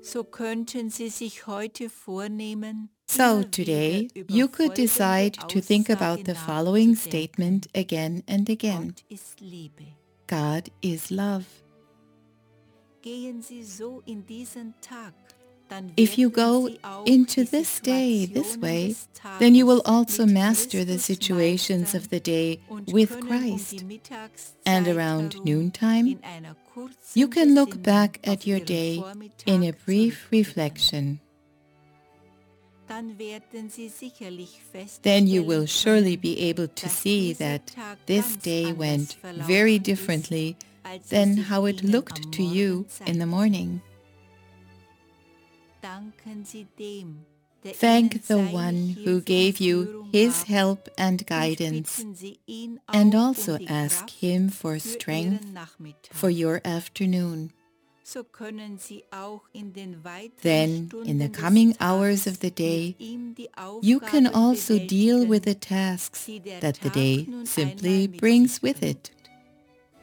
So könnten Sie sich heute vornehmen, So immer today, wieder über you could folgende decide to think about Aussage the following statement nachzudenken. again and again. Gott ist Liebe. God is love. Gehen Sie so in diesen Tag, dann If you werden go Sie auch into die this day this Situationen way, des then you will Tages also mit master the Christus situations meistern of the day und with können die Christ. And Mittagszeit around herum noontime, in einer you kurzen can look Besinnung back auf at your Ihren day in Vormittag a brief zurückblicken. reflection. Dann werden Sie sicherlich Then you will feststellen surely können, be able to dass see dieser that Tag this ganz day anders went very verlaufen ist, differently als than sich how it Ihnen looked am to Morgen you in the zeigte. morning. Danken Sie dem, der Ihnen Thank the seine one who Hilfe und gave you Führung his gab help and und guidance, bitten Sie ihn and auch also die ask Kraft him for für strength Ihren for Nachmittag. your afternoon. So können Sie auch in den weiteren Then, in the Stunden des coming hours of Tages the day, mit ihm die you can Aufgaben also deal with the bewältigen, tasks die der that the Tag day nun einmal simply mit brings sich with bringt. it.